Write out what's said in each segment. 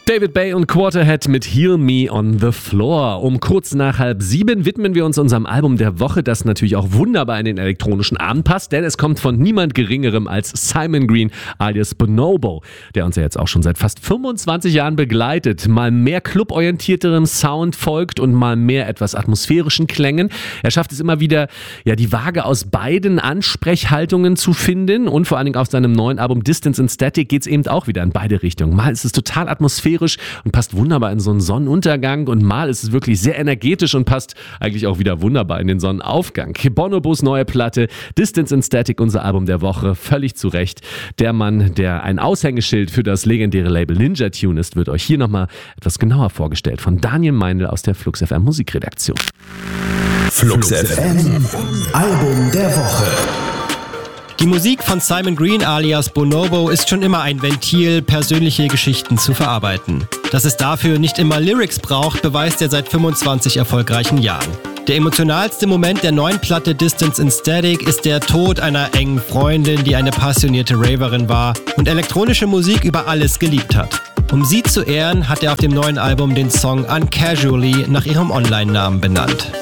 David Bay und Quarterhead mit Heal Me on the Floor. Um kurz nach 6:30 widmen wir uns unserem Album der Woche, das natürlich auch wunderbar in den elektronischen Abend passt, denn es kommt von niemand Geringerem als Simon Green alias Bonobo, der uns ja jetzt auch schon seit fast 25 Jahren begleitet. Mal mehr cluborientierterem Sound folgt und mal mehr etwas atmosphärischen Klängen. Er schafft es immer wieder, die Waage aus beiden Ansprechhaltungen zu finden, und vor allen Dingen auf seinem neuen Album Distance and Static geht es eben auch wieder in beide Richtungen. Mal ist es total atmosphärisch und passt wunderbar in so einen Sonnenuntergang, und mal ist es wirklich sehr energetisch und passt eigentlich auch wieder wunderbar in den Sonnenaufgang. Bonobos neue Platte Distance and Static, unser Album der Woche, völlig zu Recht. Der Mann, der ein Aushängeschild für das legendäre Label Ninja Tune ist, wird euch hier nochmal etwas genauer vorgestellt von Daniel Meindl aus der Flux FM Musikredaktion. Flux FM Album der Woche. Die Musik von Simon Green alias Bonobo ist schon immer ein Ventil, persönliche Geschichten zu verarbeiten. Dass es dafür nicht immer Lyrics braucht, beweist er seit 25 erfolgreichen Jahren. Der emotionalste Moment der neuen Platte Distance and Static ist der Tod einer engen Freundin, die eine passionierte Raverin war und elektronische Musik über alles geliebt hat. Um sie zu ehren, hat er auf dem neuen Album den Song Uncasually nach ihrem Online-Namen benannt.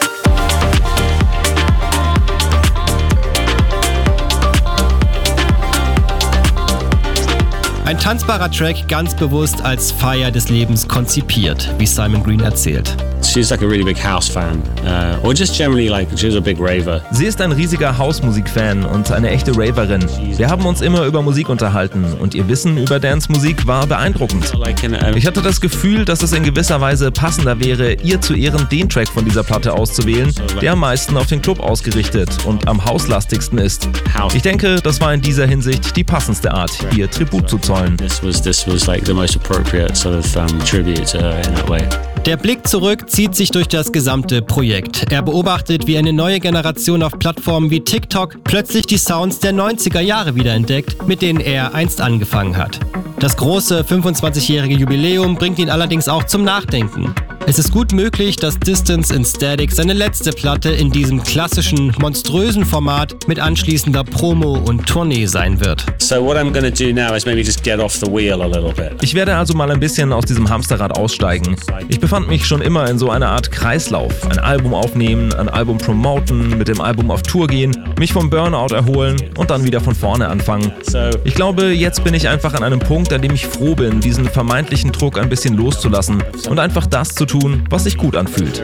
Ein tanzbarer Track, ganz bewusst als Feier des Lebens konzipiert, wie Simon Green erzählt. She's like a really big house fan, or just generally like she's a big raver. Sie ist ein riesiger Hausmusik-Fan und eine echte Raverin. Wir haben uns immer über Musik unterhalten und ihr Wissen über Dance-Musik war beeindruckend. Ich hatte das Gefühl, dass es in gewisser Weise passender wäre, ihr zu Ehren den Track von dieser Platte auszuwählen, der am meisten auf den Club ausgerichtet und am hauslastigsten ist. Ich denke, das war in dieser Hinsicht die passendste Art, ihr Tribut zu zollen. This was like the most appropriate sort of tribute to her in that way. Der Blick zurück zieht sich durch das gesamte Projekt. Er beobachtet, wie eine neue Generation auf Plattformen wie TikTok plötzlich die Sounds der 90er Jahre wiederentdeckt, mit denen er einst angefangen hat. Das große 25-jährige Jubiläum bringt ihn allerdings auch zum Nachdenken. Es ist gut möglich, dass Distance and Static seine letzte Platte in diesem klassischen, monströsen Format mit anschließender Promo und Tournee sein wird. So what I'm gonna do now is maybe just get off the wheel a little bit. Ich werde also mal ein bisschen aus diesem Hamsterrad aussteigen. Ich befand mich schon immer in so einer Art Kreislauf. Ein Album aufnehmen, ein Album promoten, mit dem Album auf Tour gehen, mich vom Burnout erholen und dann wieder von vorne anfangen. Ich glaube, jetzt bin ich einfach an einem Punkt, an dem ich froh bin, diesen vermeintlichen Druck ein bisschen loszulassen und einfach das zu tun, was sich gut anfühlt.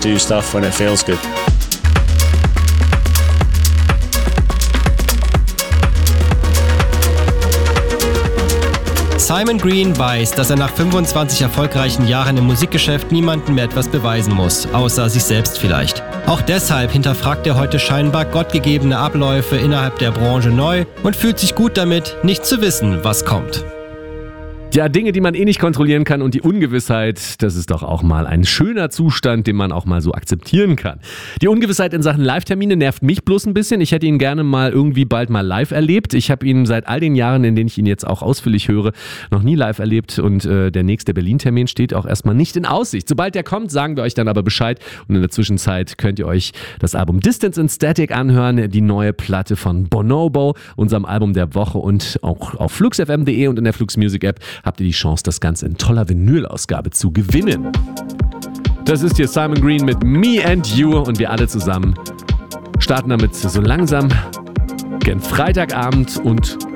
Simon Green weiß, dass er nach 25 erfolgreichen Jahren im Musikgeschäft niemandem mehr etwas beweisen muss, außer sich selbst vielleicht. Auch deshalb hinterfragt er heute scheinbar gottgegebene Abläufe innerhalb der Branche neu und fühlt sich gut damit, nicht zu wissen, was kommt. Ja, Dinge, die man nicht kontrollieren kann, und die Ungewissheit, das ist doch auch mal ein schöner Zustand, den man auch mal so akzeptieren kann. Die Ungewissheit in Sachen Live-Termine nervt mich bloß ein bisschen. Ich hätte ihn gerne mal irgendwie bald mal live erlebt. Ich habe ihn seit all den Jahren, in denen ich ihn jetzt auch ausführlich höre, noch nie live erlebt, und der nächste Berlin-Termin steht auch erstmal nicht in Aussicht. Sobald der kommt, sagen wir euch dann aber Bescheid, und in der Zwischenzeit könnt ihr euch das Album Distance and Static anhören, die neue Platte von Bonobo, unserem Album der Woche, und auch auf fluxfm.de und in der Flux Music App habt ihr die Chance, das Ganze in toller Vinyl-Ausgabe zu gewinnen. Das ist hier Simon Green mit Me and You, und wir alle zusammen starten damit so langsam gen Freitagabend und